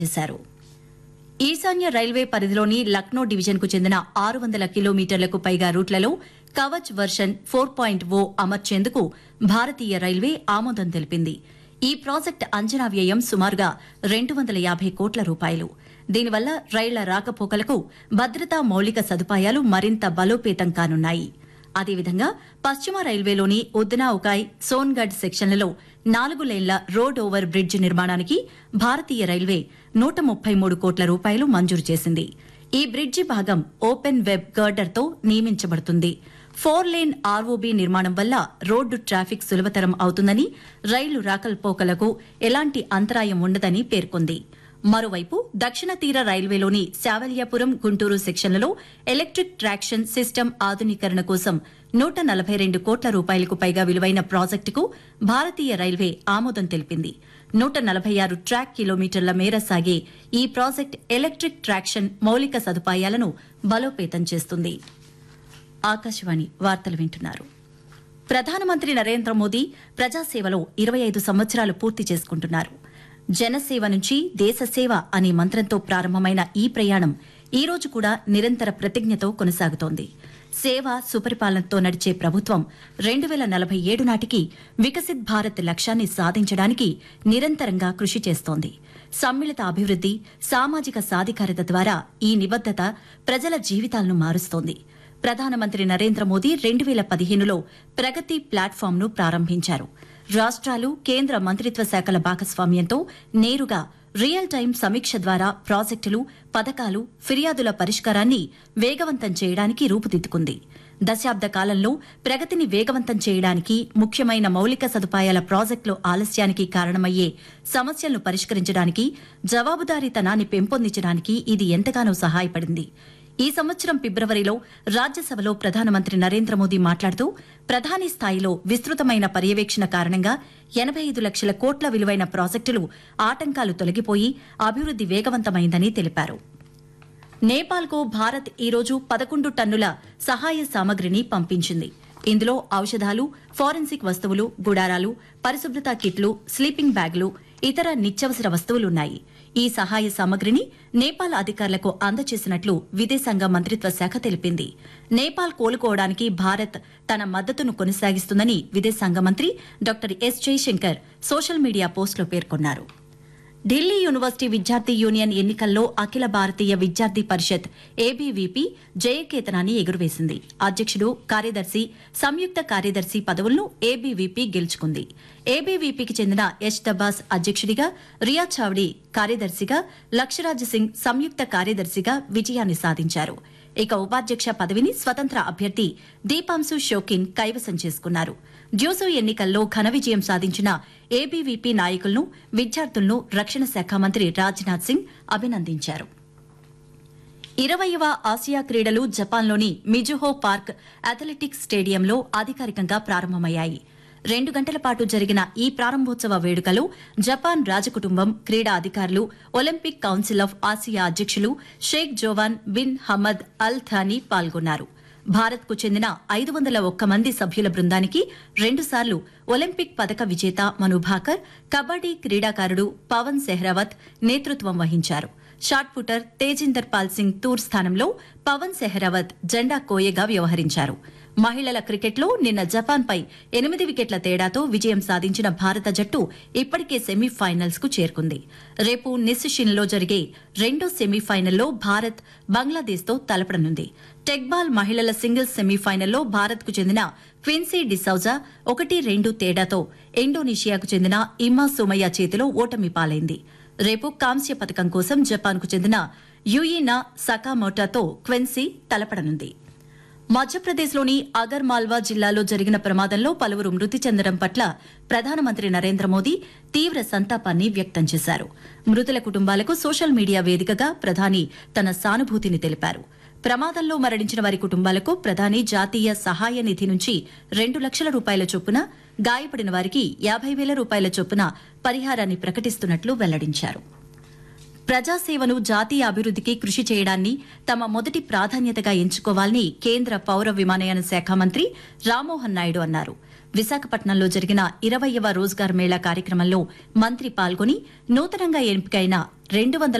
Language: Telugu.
చేశారు. ఈశాన్య రైల్వే పరిధిలోని లక్నో డివిజన్కు చెందిన 600 కిలోమీటర్లకు పైగా రూట్లలో కవచ్ వర్షన్ 4.0 అమర్చేందుకు భారతీయ రైల్వే ఆమోదం తెలిపింది. ఈ ప్రాజెక్టు అంచనా వ్యయం సుమారుగా 250 కోట్ల రూపాయలు. దీనివల్ల రైళ్ల రాకపోకలకు భద్రతా మౌలిక సదుపాయాలు మరింత బలోపేతం కానున్నాయి. అదేవిధంగా పశ్చిమ రైల్వేలోని ఉద్నా ఉకాయ్ సోన్గఢ్ సెక్షన్లలో 4 లేన్ల రోడ్ ఓవర్ బ్రిడ్జ్ నిర్మాణానికి భారతీయ రైల్వే 133 కోట్ల రూపాయలు మంజూరు చేసింది. ఈ బ్రిడ్జి భాగం ఓపెన్ వెబ్ గర్డర్తో నియమించబడుతుంది. 4 లేన్ ఆర్ఓబీ నిర్మాణం వల్ల రోడ్డు ట్రాఫిక్ సులభతరం అవుతుందని, రైలు రాకపోకలకు ఎలాంటి అంతరాయం ఉండదని పేర్కొంది. మరోవైపు దక్షిణ తీర రైల్వేలోని Savalyapuram Guntur సెక్షన్లలో electric traction system ఆధునీకరణ కోసం 142 కోట్ల రూపాయలకు పైగా విలువైన ప్రాజెక్టుకు భారతీయ రైల్వే ఆమోదం తెలిపింది. 146 ట్రాక్ కిలోమీటర్ల మేర సాగే ఈ ప్రాజెక్టు ఎలక్ట్రిక్ ట్రాక్షన్ మౌలిక సదుపాయాలను బలోపేతం చేస్తుంది. ఆకాశవాణి వార్తలు వింటున్నారు. ప్రధానమంత్రి నరేంద్ర మోదీ ప్రజాసేవలో 25 సంవత్సరాలు పూర్తి చేసుకుంటున్నారు. జనసేవ నుంచి దేశసేవ అనే మంత్రంతో ప్రారంభమైన ఈ ప్రయాణం ఈ రోజు కూడా నిరంతర ప్రతిజ్ఞతో కొనసాగుతోంది. సేవ సుపరిపాలనతో నడిచే ప్రభుత్వం 2047 నాటికి వికసిత్ భారత్ లక్ష్యాన్ని సాధించడానికి నిరంతరంగా కృషి చేస్తోంది. సమ్మిళిత అభివృద్ది, సామాజిక సాధికారత ద్వారా ఈ నిబద్దత ప్రజల జీవితాలను మారుస్తోంది. ప్రధానమంత్రి నరేంద్ర మోదీ 2015లో ప్రగతి ప్లాట్ఫామ్ను ప్రారంభించారు. రాష్ట్రాలు, కేంద్ర మంత్రిత్వ శాఖల భాగస్వామ్యంతో నేరుగా రియల్ టైం సమీక్ష ద్వారా ప్రాజెక్టులు, పథకాలు, ఫిర్యాదుల పరిష్కారాన్ని వేగవంతం చేయడానికి రూపుదిద్దుకుంది. దశాబ్ద కాలంలో ప్రగతిని వేగవంతం చేయడానికి, ముఖ్యమైన మౌలిక సదుపాయాల ప్రాజెక్టులు ఆలస్యానికి కారణమయ్యే సమస్యలను పరిష్కరించడానికి, జవాబుదారీతనాన్ని పెంపొందించడానికి ఇది ఎంతగానో సహాయపడింది. ఈ సంవత్సరం ఫిబ్రవరిలో రాజ్యసభలో ప్రధానమంత్రి నరేంద్ర మోదీ మాట్లాడుతూ ప్రధాని స్థాయిలో విస్తృతమైన పర్యవేక్షణ కారణంగా 85 లక్షల కోట్ల విలువైన ప్రాజెక్టులు ఆటంకాలు తొలగిపోయి అభివృద్ది వేగవంతమైందని తెలిపారు. నేపాల్కు భారత్ ఈరోజు 11 టన్నుల సహాయ సామగ్రిని పంపించింది. ఇందులో ఔషధాలు, ఫోరెన్సిక్ వస్తువులు, గుడారాలు, పరిశుభ్రత కిట్లు, స్లీపింగ్ బ్యాగులు, ఇతర నిత్యావసర వస్తువులున్నాయి. ఈ సహాయ సామగ్రిని నేపాల్ అధికారులకు అందజేసినట్లు విదేశాంగ మంత్రిత్వ శాఖ తెలిపింది. నేపాల్ కోలుకోవడానికి భారత్ తన మద్దతును కొనసాగిస్తుందని విదేశాంగ మంత్రి doctor yes Jaishankar social media పోస్టులో పేర్కొన్నారు. ఢిల్లీ యూనివర్సిటీ విద్యార్థి యూనియన్ ఎన్నికల్లో అఖిల భారతీయ విద్యార్థి పరిషత్ ఏబీవీపీ జయకేతనాన్ని ఎగురవేసింది. అధ్యక్షుడు, కార్యదర్శి, సంయుక్త కార్యదర్శి పదవులను ఏబీవీపీ గెలుచుకుంది. ఏబీవీపీకి చెందిన యష్ దబ్బాస్ అధ్యక్షుడిగా, రియా చావ్డీ కార్యదర్శిగా, లక్షరాజ్ సింగ్ సంయుక్త కార్యదర్శిగా విజయాన్ని సాధించారు. ఇక ఉపాధ్యక్ష పదవిని స్వతంత్ర అభ్యర్థి దీపాంశు షోకిన్ కైవసం చేసుకున్నారు. డ్యూసు ఎన్నికల్లో ఘన విజయం సాధించిన ఏబీవీపీ నాయకులను, విద్యార్థులను రక్షణ శాఖ మంత్రి రాజ్నాథ్ సింగ్ అభినందించారు. 20వ ఆసియా క్రీడలు జపాన్లోని మిజుహో పార్క్ అథ్లెటిక్స్ స్టేడియంలో అధికారికంగా ప్రారంభమయ్యాయి. 2 గంటల పాటు జరిగిన ఈ ప్రారంభోత్సవ వేడుకలో జపాన్ రాజకుటుంబం, క్రీడా అధికారులు, ఒలింపిక్ కౌన్సిల్ ఆఫ్ ఆసియా అధ్యక్షులు షేక్ జోవాన్ బిన్ హమద్ అల్ థానీ పాల్గొన్నారు. భారత్కు చెందిన 501 మంది సభ్యుల బృందానికి 2 సార్లు ఒలింపిక్ పతక విజేత మను భాకర్, కబడ్డీ క్రీడాకారుడు పవన్ సెహ్రావత్ నేతృత్వం వహించారు. షాట్ పుటర్ తేజిందర్ పాల్ సింగ్ తూర్ స్థానంలో పవన్ సెహ్రావత్ జెండా కోయగా వ్యవహరించారు. మహిళల క్రికెట్లో నిన్న జపాన్పై 8 వికెట్ల తేడాతో విజయం సాధించిన భారత జట్టు ఇప్పటికే సెమీఫైనల్స్ కు చేరుకుంది. రేపు నిస్సిషిన్లో జరిగే రెండో సెమీఫైనల్లో భారత్ బంగ్లాదేశ్తో తలపడనుంది. టెక్బాల్ మహిళల సింగిల్స్ సెమీఫైనల్లో భారత్కు చెందిన క్విన్సీ డిసౌజా 1-2 తేడాతో ఇండోనేషియాకు చెందిన ఇమ్మా సోమయ్య చేతిలో ఓటమి పాలైంది. రేపు కాంస్య పథకం కోసం జపాన్కు చెందిన యుయినా సకామోటాతో క్విన్సీ తలపడనుంది. మధ్యప్రదేశ్లోని అగర్ మాల్వా జిల్లాలో జరిగిన ప్రమాదంలో పలువురు మృతి చెందడం పట్ల ప్రధానమంత్రి నరేంద్ర మోదీ తీవ్ర సంతాపాన్ని వ్యక్తం చేశారు. మృతుల కుటుంబాలకు సోషల్ మీడియా వేదికగా ప్రధాని తన సానుభూతిని తెలిపారు. ప్రమాదంలో మరణించిన వారి కుటుంబాలకు ప్రధాని జాతీయ సహాయ నిధి నుంచి 2 లక్షల రూపాయల చొప్పున, గాయపడిన వారికి 50,000 రూపాయల చొప్పున పరిహారాన్ని ప్రకటిస్తున్నట్లు వెల్లడించారు. ప్రజాసేవను జాతీయ అభివృద్దికి కృషి చేయడాన్ని తమ మొదటి ప్రాధాన్యతగా ఎంచుకోవాలని కేంద్ర పౌర విమానయాన శాఖ మంత్రి రామ్మోహన్ నాయుడు అన్నారు. విశాఖపట్నంలో జరిగిన 20వ రోజ్గార్ మేళా కార్యక్రమంలో మంత్రి పాల్గొని నూతనంగా ఎంపికైన 200